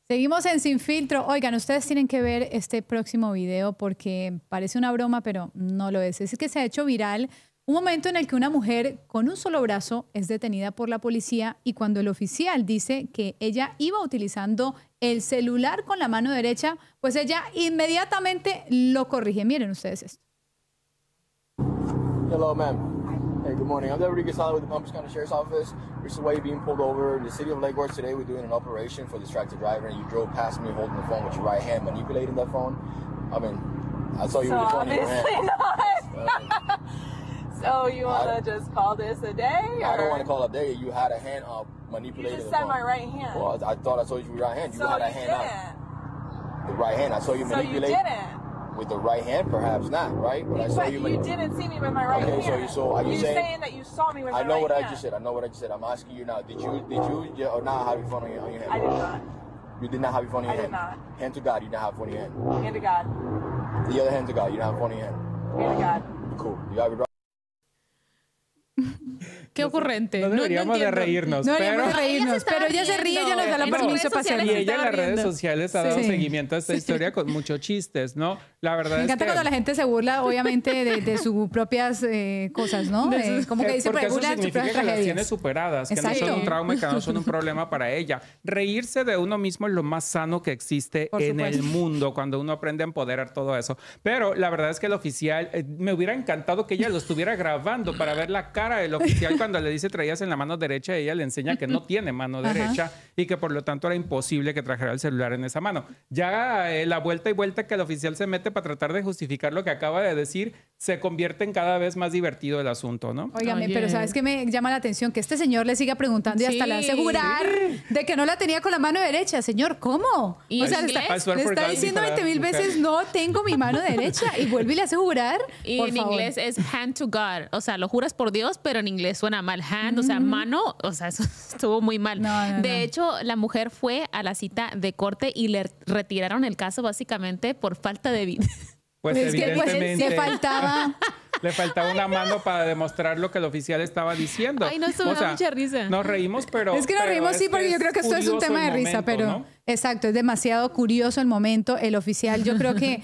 Seguimos en Sin Filtro. Oigan, ustedes tienen que ver este próximo video porque parece una broma, pero no lo es. Es que se ha hecho viral un momento en el que una mujer con un solo brazo es detenida por la policía y cuando el oficial dice que ella iba utilizando el celular con la mano derecha, pues ella inmediatamente lo corrige. Miren ustedes esto. Hello, ma'am. Hey, good morning. I'm Deputy Gasala with the Palm Beach County Sheriff's Office. Recently being pulled over in the city of Lake Worth today. We're doing an operation for distracted driver, and you drove past me holding the phone with your right hand, manipulating that phone. I mean, I saw you with your phone in your hand. Not. So you want to just call this a day? Or? I don't want to call it a day. You had a hand up manipulating the phone. You just said my right hand. Well, I thought I saw you with your right hand. You so had a you hand didn't. up. The right hand. I saw you manipulate. So you didn't. With the right hand, perhaps not, right? But I saw you. You didn't see me with my right hand. Okay, so are you saying that you saw me with my right hand? I know what I just said. I know what I just said. I'm asking you now. Did you or not have your phone on your hand? I did not. You did not have your phone in your hand? I did not. Hand to God, you did not have your phone in your hand. Hand to God. The other hand to God, you don't have your phone in your hand. Hand to God. Cool. You have your Qué ocurrente. No deberíamos de reírnos. No deberíamos de reírnos, pero ella se ríe, ella nos da la permiso para hacerlo. Y ella en las redes sociales ha dado seguimiento a esta historia con muchos chistes, ¿no? La verdad Me encanta cuando la gente se burla, obviamente, de sus propias cosas, ¿no? Como que dice, porque eso burla significa que las tiene superadas, que no son un trauma y que no son un problema para ella. Reírse de uno mismo es lo más sano que existe en el mundo, cuando uno aprende a empoderar todo eso. Pero la verdad es que el oficial, me hubiera encantado que ella lo estuviera grabando para ver la cara del oficial cuando le dice traías en la mano derecha, ella le enseña que no tiene mano derecha y que por lo tanto era imposible que trajera el celular en esa mano. Ya la vuelta y vuelta que el oficial se mete para tratar de justificar lo que acaba de decir, se convierte en cada vez más divertido el asunto, ¿no? Óigame, pero ¿sabes qué me llama la atención? Que este señor le siga preguntando y hasta le hace jurar de que no la tenía con la mano derecha. Señor, ¿cómo? ¿Y o sea, le está diciendo 20,000 veces no tengo mi mano derecha y vuelve y le hace jurar. Y en inglés es hand to God. O sea, lo juras por Dios, pero en inglés suena mal. Hand, o sea, mano, o sea, eso estuvo muy mal. De hecho, la mujer fue a la cita de corte y le retiraron el caso básicamente por falta de vida. Pues evidentemente le faltaba una mano para demostrar lo que el oficial estaba diciendo. Ay, no, eso me da mucha risa. Nos reímos, pero... Es que nos reímos, sí, porque yo creo que esto es un tema de risa, pero... ¿no? Exacto, es demasiado curioso el momento. El oficial, yo creo que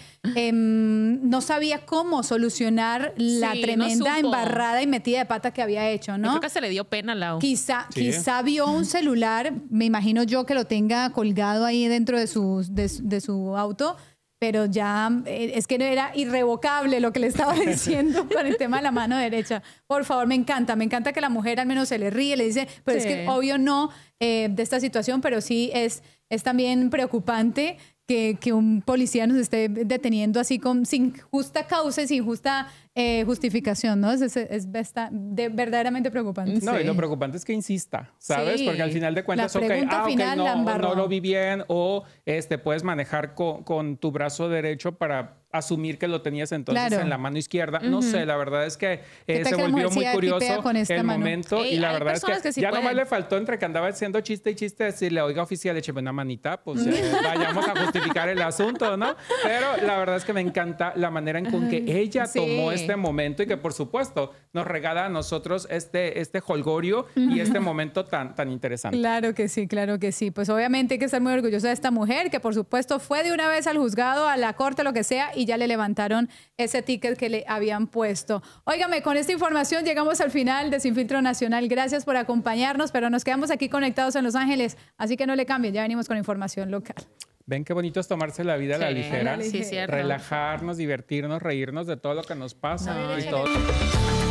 no sabía cómo solucionar la tremenda embarrada y metida de pata que había hecho, ¿no? Yo creo que se le dio pena a Lau. Quizá vio un celular, me imagino yo que lo tenga colgado ahí dentro de su auto, pero ya es que no era irrevocable lo que le estaba diciendo con el tema de la mano derecha. Por favor, me encanta que la mujer al menos se le ríe, le dice, pero es que obvio no de esta situación, pero sí es también preocupante que un policía nos esté deteniendo así sin justa causa y sin justa justificación, ¿no? Es verdaderamente preocupante. No, y lo preocupante es que insista, ¿sabes? Sí. Porque al final de cuentas, no lo vi bien o puedes manejar con tu brazo derecho para asumir que lo tenías entonces en la mano izquierda. No sé, la verdad es que se volvió muy curioso el momento y la verdad es que ya nomás le faltó entre que andaba haciendo chiste y chiste decirle, oiga, oficial, écheme una manita, pues vayamos a justificar el asunto, ¿no? Pero la verdad es que me encanta la manera en con que ella tomó este momento y que por supuesto nos regala a nosotros este holgorio y este momento tan interesante. Claro que sí, claro que sí. Pues obviamente hay que estar muy orgullosa de esta mujer que por supuesto fue de una vez al juzgado, a la corte, lo que sea, y ya le levantaron ese ticket que le habían puesto. Óigame, con esta información llegamos al final de Sin Filtro Nacional. Gracias por acompañarnos, pero nos quedamos aquí conectados en Los Ángeles, así que no le cambien, ya venimos con información local. Ven qué bonito es tomarse la vida a la ligera, sí, relajarnos, divertirnos, reírnos de todo lo que nos pasa y todo.